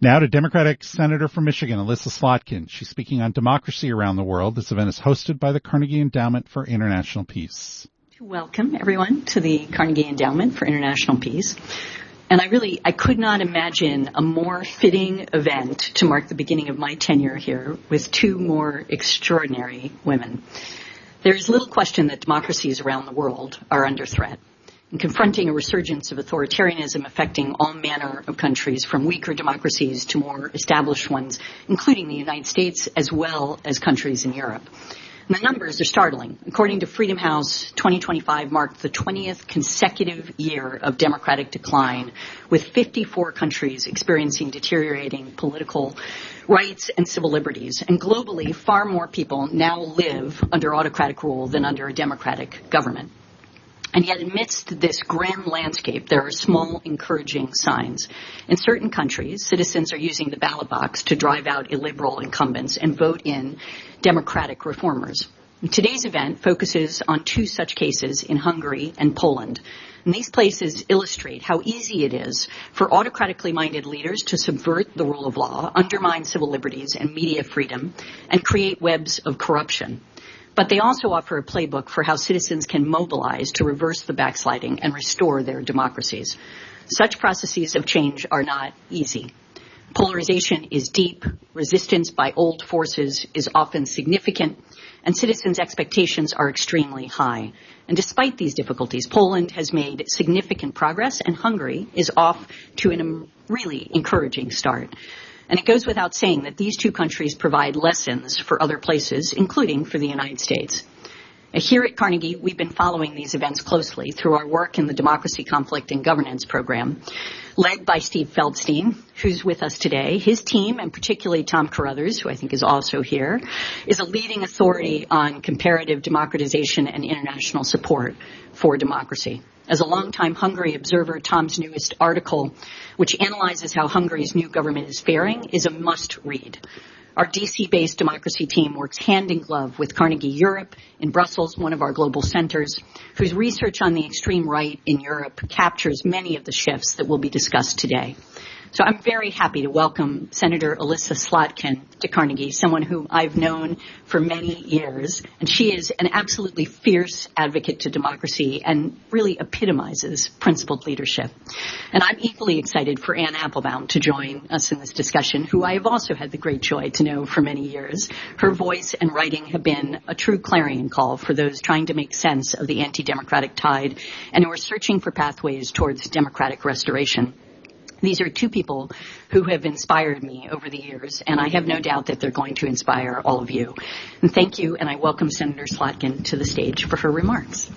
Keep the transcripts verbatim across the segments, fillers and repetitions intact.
Now to Democratic Senator from Michigan, Elissa Slotkin. She's speaking on democracy around the world. This event is hosted by the Carnegie Endowment for International Peace. Welcome, everyone, to the Carnegie Endowment for International Peace. And I really, I could not imagine a more fitting event to mark the beginning of my tenure here with two more extraordinary women. There is little question that democracies around the world are under threat. In confronting a resurgence of authoritarianism affecting all manner of countries, from weaker democracies to more established ones, including the United States as well as countries in Europe. And the numbers are startling. According to Freedom House, twenty twenty-five marked the twentieth consecutive year of democratic decline, with fifty-four countries experiencing deteriorating political rights and civil liberties. And globally, far more people now live under autocratic rule than under a democratic government. And yet amidst this grim landscape, there are small encouraging signs. In certain countries, citizens are using the ballot box to drive out illiberal incumbents and vote in democratic reformers. Today's event focuses on two such cases in Hungary and Poland. And these places illustrate how easy it is for autocratically minded leaders to subvert the rule of law, undermine civil liberties and media freedom, and create webs of corruption. But they also offer a playbook for how citizens can mobilize to reverse the backsliding and restore their democracies. Such processes of change are not easy. Polarization is deep, resistance by old forces is often significant, and citizens' expectations are extremely high. And despite these difficulties, Poland has made significant progress, and Hungary is off to a really encouraging start. And it goes without saying that these two countries provide lessons for other places, including for the United States. Here at Carnegie, we've been following these events closely through our work in the Democracy, Conflict, and Governance program, led by Steve Feldstein, who's with us today. His team, and particularly Tom Carruthers, who I think is also here, is a leading authority on comparative democratization and international support for democracy. As a longtime Hungary observer, Tom's newest article, which analyzes how Hungary's new government is faring, is a must-read. Our D C-based democracy team works hand in glove with Carnegie Europe in Brussels, one of our global centers, whose research on the extreme right in Europe captures many of the shifts that will be discussed today. So I'm very happy to welcome Senator Elissa Slotkin to Carnegie, someone whom I've known for many years. And she is an absolutely fierce advocate to democracy and really epitomizes principled leadership. And I'm equally excited for Anne Applebaum to join us in this discussion, who I have also had the great joy to know for many years. Her voice and writing have been a true clarion call for those trying to make sense of the anti-democratic tide and who are searching for pathways towards democratic restoration. These are two people who have inspired me over the years, and I have no doubt that they're going to inspire all of you. And thank you, and I welcome Senator Slotkin to the stage for her remarks.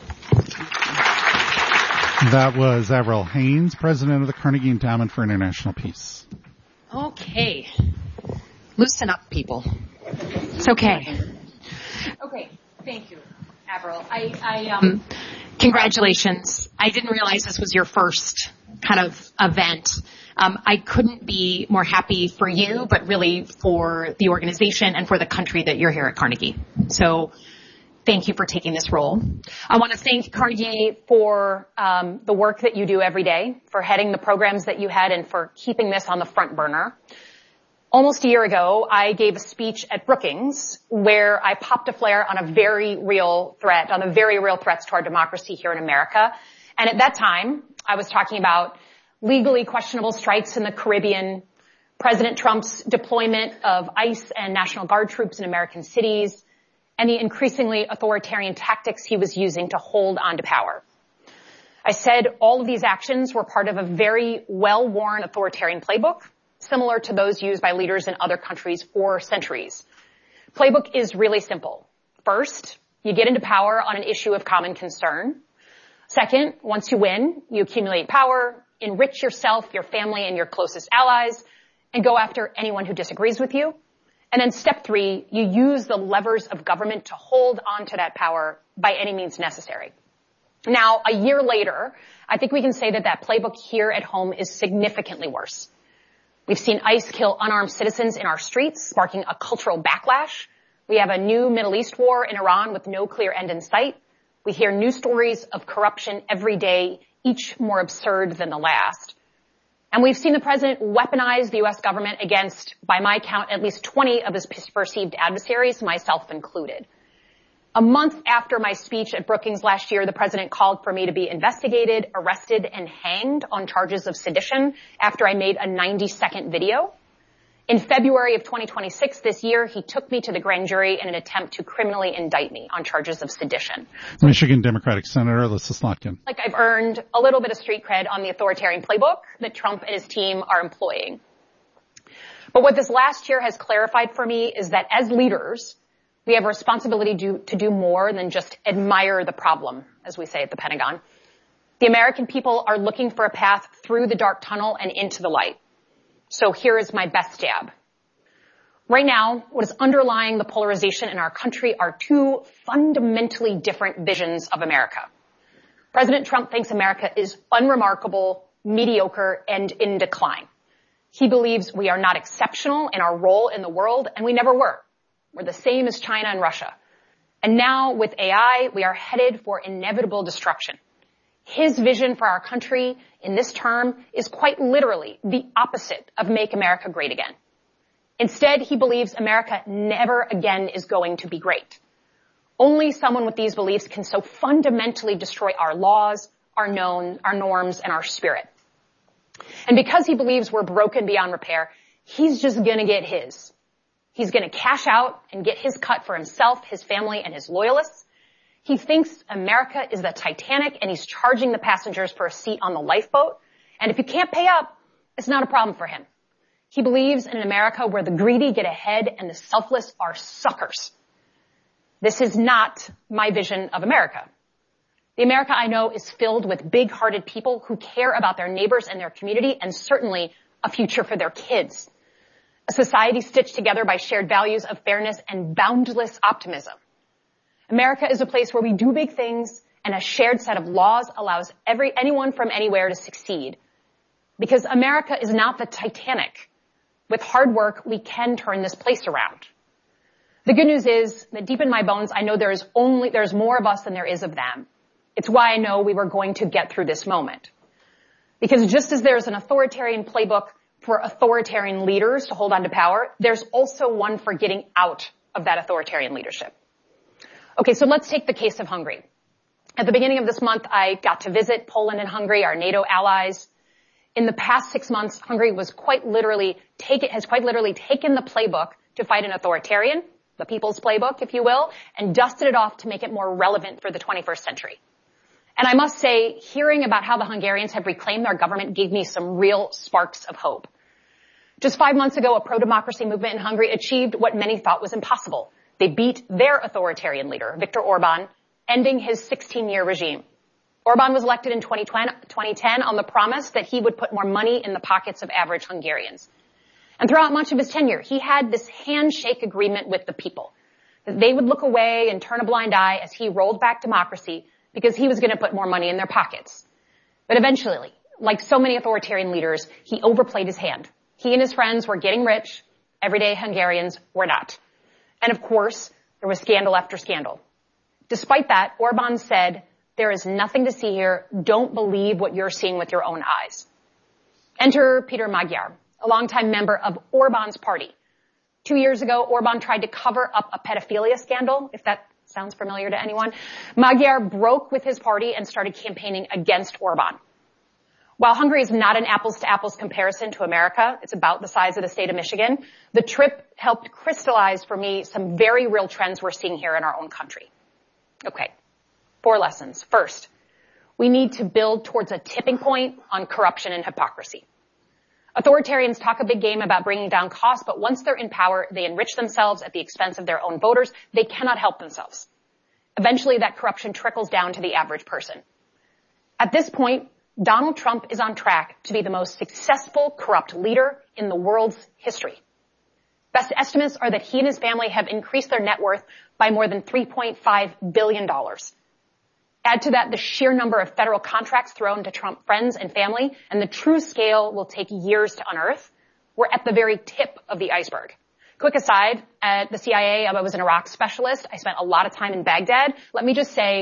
That was Avril Haines, president of the Carnegie Endowment for International Peace. Okay. Loosen up, people. It's okay. Okay. Thank you, Avril. I, I, um, congratulations. I didn't realize this was your first kind of event. Um, I couldn't be more happy for you, but really for the organization and for the country that you're here at Carnegie. So thank you for taking this role. I want to thank Carnegie for um, the work that you do every day, for heading the programs that you had, and for keeping this on the front burner. Almost a year ago, I gave a speech at Brookings where I popped a flare on a very real threat, on the very real threats to our democracy here in America. And at that time, I was talking about legally questionable strikes in the Caribbean, President Trump's deployment of ICE and National Guard troops in American cities, and the increasingly authoritarian tactics he was using to hold on to power. I said all of these actions were part of a very well-worn authoritarian playbook, similar to those used by leaders in other countries for centuries. Playbook is really simple. First, you get into power on an issue of common concern. Second, once you win, you accumulate power, enrich yourself, your family, and your closest allies, and go after anyone who disagrees with you. And then step three, you use the levers of government to hold on to that power by any means necessary. Now, a year later, I think we can say that that playbook here at home is significantly worse. We've seen ICE kill unarmed citizens in our streets, sparking a cultural backlash. We have a new Middle East war in Iran with no clear end in sight. We hear new stories of corruption every day, each more absurd than the last. And we've seen the president weaponize the U S government against, by my count, at least twenty of his perceived adversaries, myself included. A month after my speech at Brookings last year, the president called for me to be investigated, arrested, and hanged on charges of sedition after I made a ninety second video. In February of twenty twenty-six, this year, he took me to the grand jury in an attempt to criminally indict me on charges of sedition. Michigan Democratic Senator Elissa Slotkin. Like I've earned a little bit of street cred on the authoritarian playbook that Trump and his team are employing. But what this last year has clarified for me is that as leaders, we have a responsibility to, to do more than just admire the problem, as we say at the Pentagon. The American people are looking for a path through the dark tunnel and into the light. So here is my best stab. Right now, what is underlying the polarization in our country are two fundamentally different visions of America. President Trump thinks America is unremarkable, mediocre, and in decline. He believes we are not exceptional in our role in the world, and we never were. We're the same as China and Russia. And now, with A I, we are headed for inevitable destruction. His vision for our country in this term is quite literally the opposite of Make America Great Again. Instead, he believes America never again is going to be great. Only someone with these beliefs can so fundamentally destroy our laws, our known, our norms, and our spirit. And because he believes we're broken beyond repair, he's just gonna get his. He's gonna cash out and get his cut for himself, his family, and his loyalists. He thinks America is the Titanic and he's charging the passengers for a seat on the lifeboat. And if you can't pay up, it's not a problem for him. He believes in an America where the greedy get ahead and the selfless are suckers. This is not my vision of America. The America I know is filled with big-hearted people who care about their neighbors and their community and certainly a future for their kids. A society stitched together by shared values of fairness and boundless optimism. America is a place where we do big things and a shared set of laws allows every, anyone from anywhere to succeed. Because America is not the Titanic. With hard work, we can turn this place around. The good news is that deep in my bones, I know there is only, there's more of us than there is of them. It's why I know we were going to get through this moment. Because just as there's an authoritarian playbook for authoritarian leaders to hold on to power, there's also one for getting out of that authoritarian leadership. Okay, so let's take the case of Hungary. At the beginning of this month, I got to visit Poland and Hungary, our NATO allies. In the past six months, Hungary was quite literally taken, has quite literally taken the playbook to fight an authoritarian, the people's playbook, if you will, and dusted it off to make it more relevant for the twenty-first century. And I must say, hearing about how the Hungarians have reclaimed their government gave me some real sparks of hope. Just five months ago, a pro-democracy movement in Hungary achieved what many thought was impossible. They beat their authoritarian leader, Viktor Orban, ending his sixteen year regime. Orban was elected in twenty ten on the promise that he would put more money in the pockets of average Hungarians. And throughout much of his tenure, he had this handshake agreement with the people. That they would look away and turn a blind eye as he rolled back democracy because he was going to put more money in their pockets. But eventually, like so many authoritarian leaders, he overplayed his hand. He and his friends were getting rich. Everyday Hungarians were not. And of course, there was scandal after scandal. Despite that, Orban said, there is nothing to see here. Don't believe what you're seeing with your own eyes. Enter Peter Magyar, a longtime member of Orban's party. Two years ago, Orban tried to cover up a pedophilia scandal, if that sounds familiar to anyone. Magyar broke with his party and started campaigning against Orban. While Hungary is not an apples-to-apples comparison to America, it's about the size of the state of Michigan, the trip helped crystallize for me some very real trends we're seeing here in our own country. Okay, four lessons. First, we need to build towards a tipping point on corruption and hypocrisy. Authoritarians talk a big game about bringing down costs, but once they're in power, they enrich themselves at the expense of their own voters. They cannot help themselves. Eventually, that corruption trickles down to the average person. At this point, Donald Trump is on track to be the most successful corrupt leader in the world's history. Best estimates are that he and his family have increased their net worth by more than three point five billion dollars. Add to that the sheer number of federal contracts thrown to Trump friends and family, and the true scale will take years to unearth. We're at the very tip of the iceberg. Quick aside, at the C I A, I was an Iraq specialist. I spent a lot of time in Baghdad. Let me just say,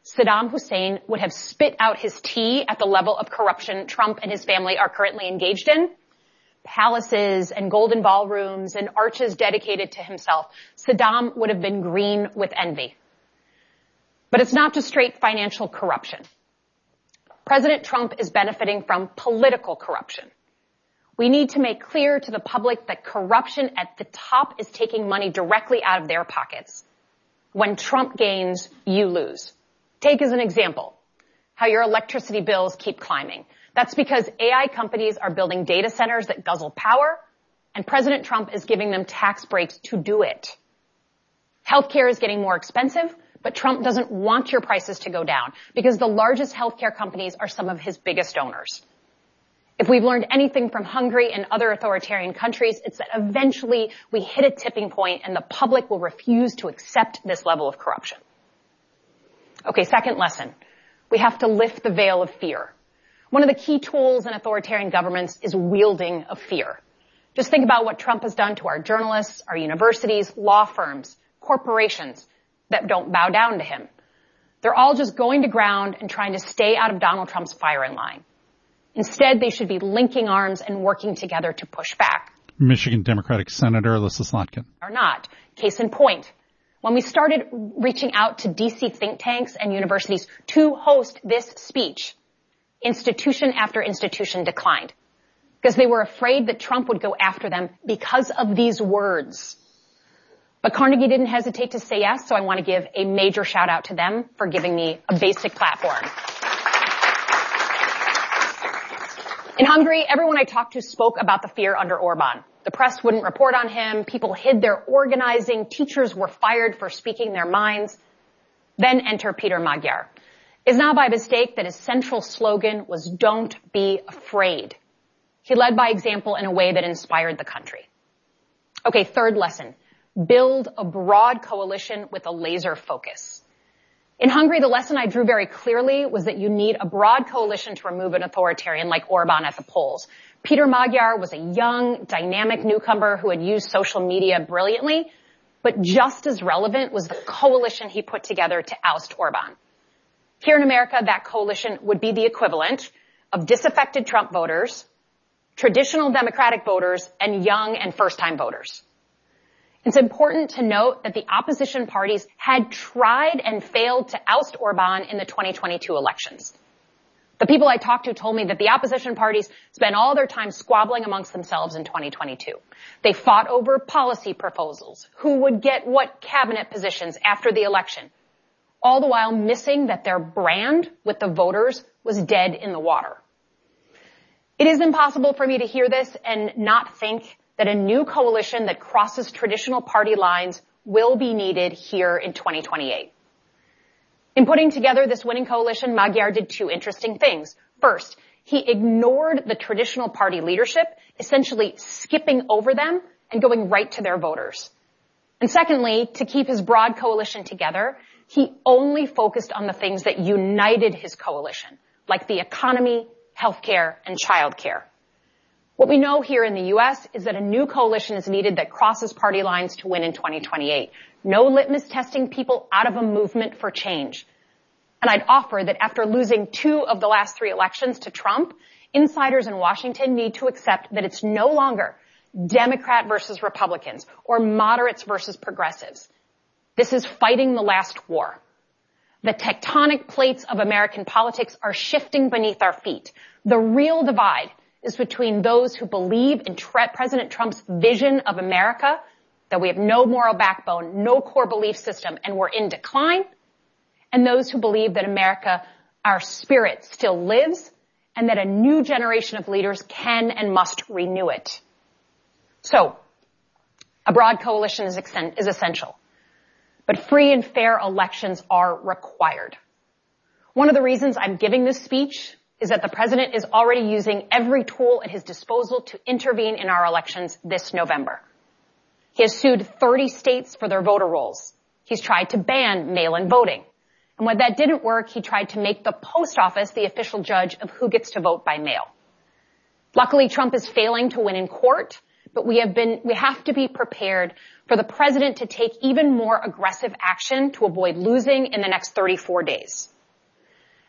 Saddam Hussein would have spit out his tea at the level of corruption Trump and his family are currently engaged in. Palaces and golden ballrooms and arches dedicated to himself. Saddam would have been green with envy. But it's not just straight financial corruption. President Trump is benefiting from political corruption. We need to make clear to the public that corruption at the top is taking money directly out of their pockets. When Trump gains, you lose. Take as an example how your electricity bills keep climbing. That's because A I companies are building data centers that guzzle power, and President Trump is giving them tax breaks to do it. Healthcare is getting more expensive, but Trump doesn't want your prices to go down because the largest healthcare companies are some of his biggest owners. If we've learned anything from Hungary and other authoritarian countries, it's that eventually we hit a tipping point and the public will refuse to accept this level of corruption. Okay, second lesson. We have to lift the veil of fear. One of the key tools in authoritarian governments is wielding of fear. Just think about what Trump has done to our journalists, our universities, law firms, corporations that don't bow down to him. They're all just going to ground and trying to stay out of Donald Trump's firing line. Instead, they should be linking arms and working together to push back. Michigan Democratic Senator Elissa Slotkin. Or not. Case in point. When we started reaching out to D C think tanks and universities to host this speech, institution after institution declined because they were afraid that Trump would go after them because of these words. But Carnegie didn't hesitate to say yes, so I want to give a major shout out to them for giving me a basic platform. In Hungary, everyone I talked to spoke about the fear under Orban. The press wouldn't report on him. People hid their organizing. Teachers were fired for speaking their minds. Then enter Peter Magyar. It's not by mistake that his central slogan was "Don't be afraid." He led by example in a way that inspired the country. Okay, third lesson. Build a broad coalition with a laser focus. In Hungary, the lesson I drew very clearly was that you need a broad coalition to remove an authoritarian like Orban at the polls. Peter Magyar was a young, dynamic newcomer who had used social media brilliantly, but just as relevant was the coalition he put together to oust Orban. Here in America, that coalition would be the equivalent of disaffected Trump voters, traditional Democratic voters, and young and first-time voters. It's important to note that the opposition parties had tried and failed to oust Orban in the twenty twenty-two elections. The people I talked to told me that the opposition parties spent all their time squabbling amongst themselves in twenty twenty-two. They fought over policy proposals, who would get what cabinet positions after the election, all the while missing that their brand with the voters was dead in the water. It is impossible for me to hear this and not think that a new coalition that crosses traditional party lines will be needed here in twenty twenty-eight. In putting together this winning coalition, Magyar did two interesting things. First, he ignored the traditional party leadership, essentially skipping over them and going right to their voters. And secondly, to keep his broad coalition together, he only focused on the things that united his coalition, like the economy, healthcare, and childcare. What we know here in the U S is that a new coalition is needed that crosses party lines to win in twenty twenty-eight. No litmus testing people out of a movement for change. And I'd offer that after losing two of the last three elections to Trump, insiders in Washington need to accept that it's no longer Democrat versus Republicans or moderates versus progressives. This is fighting the last war. The tectonic plates of American politics are shifting beneath our feet. The real divide is between those who believe in tre- President Trump's vision of America, that we have no moral backbone, no core belief system, and we're in decline, and those who believe that America, our spirit, still lives, and that a new generation of leaders can and must renew it. So, a broad coalition is, ex- is essential, but free and fair elections are required. One of the reasons I'm giving this speech is that the president is already using every tool at his disposal to intervene in our elections this November. He has sued thirty states for their voter rolls. He's tried to ban mail-in voting. And when that didn't work, he tried to make the post office the official judge of who gets to vote by mail. Luckily, Trump is failing to win in court, but we have been, we have to be prepared for the president to take even more aggressive action to avoid losing in the next thirty-four days.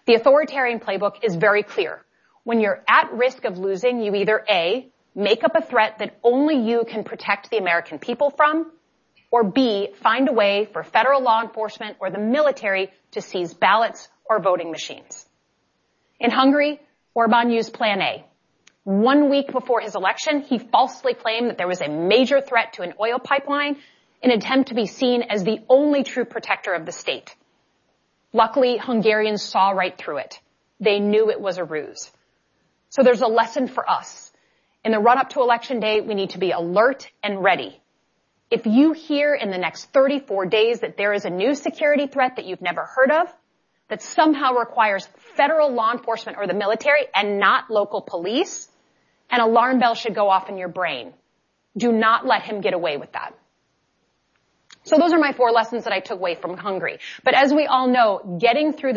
The authoritarian playbook is very clear. When you're at risk of losing, you either A, make up a threat that only you can protect the American people from, or B, find a way for federal law enforcement or the military to seize ballots or voting machines. In Hungary, Orban used Plan A. One week before his election, he falsely claimed that there was a major threat to an oil pipeline in an attempt to be seen as the only true protector of the state. Luckily, Hungarians saw right through it. They knew it was a ruse. So there's a lesson for us. In the run-up to Election Day, we need to be alert and ready. If you hear in the next thirty-four days that there is a new security threat that you've never heard of, that somehow requires federal law enforcement or the military and not local police, an alarm bell should go off in your brain. Do not let him get away with that. So those are my four lessons that I took away from Hungary. But as we all know, getting through the